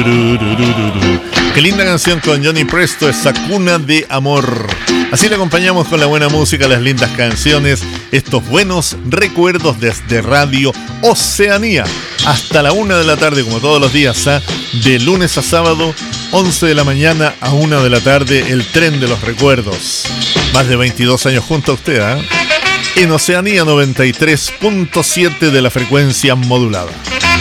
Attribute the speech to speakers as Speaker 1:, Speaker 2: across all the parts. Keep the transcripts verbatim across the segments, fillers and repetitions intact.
Speaker 1: Qué linda canción con Johnny Presto, esa cuna de amor. Así le acompañamos con la buena música, las lindas canciones, estos buenos recuerdos desde Radio Oceanía. Hasta la una de la tarde, como todos los días, ¿eh? De lunes a sábado, once de la mañana a una de la tarde, el tren de los recuerdos. Más de veintidós años junto a usted, ¿eh? En Oceanía noventa y tres punto siete de la frecuencia modulada.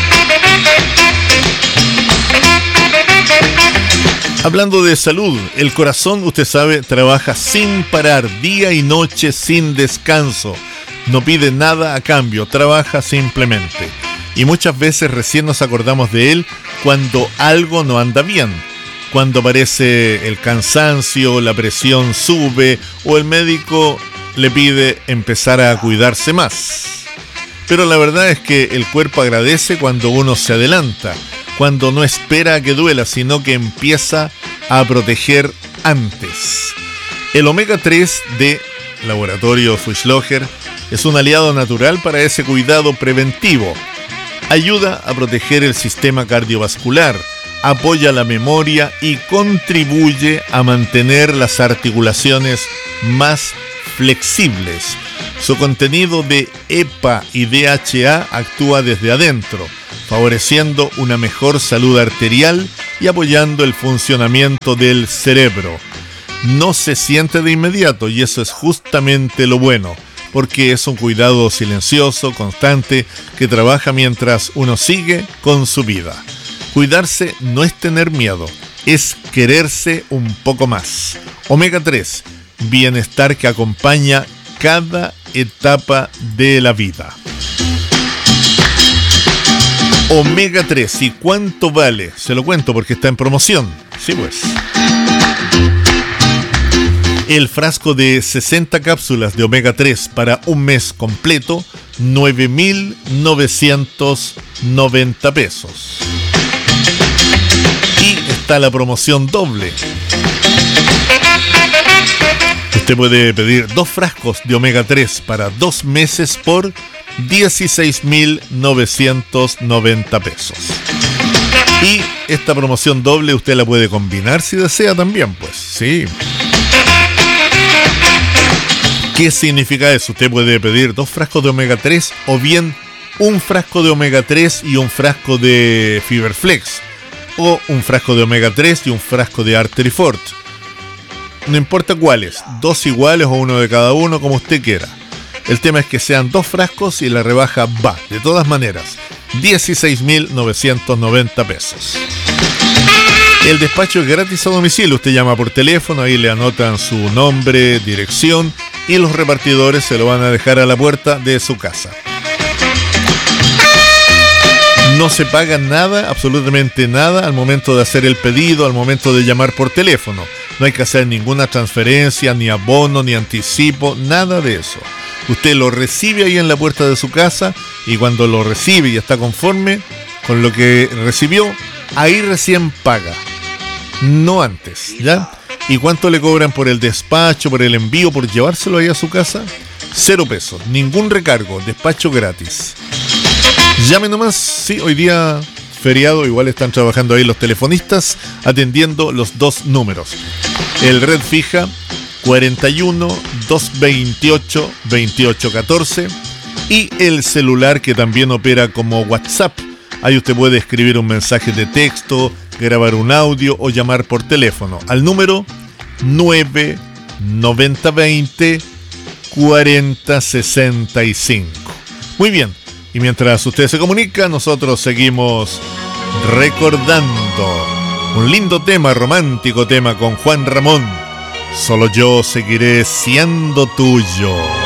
Speaker 1: Hablando de salud, el corazón, usted sabe, trabaja sin parar, día y noche sin descanso. No pide nada a cambio, trabaja simplemente. Y muchas veces recién nos acordamos de él cuando algo no anda bien. Cuando aparece el cansancio, la presión sube o el médico le pide empezar a cuidarse más. Pero la verdad es que el cuerpo agradece cuando uno se adelanta, cuando no espera a que duela, sino que empieza a proteger antes. El omega tres de Laboratorio Fuchsloger es un aliado natural para ese cuidado preventivo. Ayuda a proteger el sistema cardiovascular, apoya la memoria y contribuye a mantener las articulaciones más flexibles. Su contenido de E P A y D H A actúa desde adentro, favoreciendo una mejor salud arterial y apoyando el funcionamiento del cerebro. No se siente de inmediato y eso es justamente lo bueno, porque es un cuidado silencioso, constante, que trabaja mientras uno sigue con su vida. Cuidarse no es tener miedo, es quererse un poco más. omega tres, bienestar que acompaña cada etapa de la vida. omega tres, ¿y cuánto vale? Se lo cuento porque está en promoción. Sí, pues. El frasco de sesenta cápsulas de omega tres para un mes completo, nueve mil novecientos noventa pesos. Y está la promoción doble. Usted puede pedir dos frascos de omega tres para dos meses por dieciséis mil novecientos noventa pesos. Y esta promoción doble usted la puede combinar si desea también, pues, sí. ¿Qué significa eso? Usted puede pedir dos frascos de omega tres o bien un frasco de omega tres y un frasco de Fiberflex, o un frasco de omega tres y un frasco de Arterifort. No importa cuáles, dos iguales o uno de cada uno, como usted quiera. El tema es que sean dos frascos y la rebaja va, de todas maneras, dieciséis mil novecientos noventa pesos. El despacho es gratis a domicilio, usted llama por teléfono, ahí le anotan su nombre, dirección y los repartidores se lo van a dejar a la puerta de su casa. No se paga nada, absolutamente nada, al momento de hacer el pedido, al momento de llamar por teléfono. No hay que hacer ninguna transferencia, ni abono, ni anticipo, nada de eso. Usted lo recibe ahí en la puerta de su casa y cuando lo recibe y está conforme con lo que recibió, ahí recién paga. No antes, ¿ya? ¿Y cuánto le cobran por el despacho, por el envío, por llevárselo ahí a su casa? Cero pesos, ningún recargo, despacho gratis. Llame nomás, sí, hoy día feriado, igual están trabajando ahí los telefonistas atendiendo los dos números. El red fija cuarenta y uno, doscientos veintiocho, veintiocho catorce y el celular que también opera como WhatsApp. Ahí usted puede escribir un mensaje de texto, grabar un audio o llamar por teléfono al número nueve noventa veinte cuarenta sesenta y cinco. Muy bien. Y mientras usted se comunica, nosotros seguimos recordando un lindo tema, romántico tema con Juan Ramón. Solo yo seguiré siendo tuyo.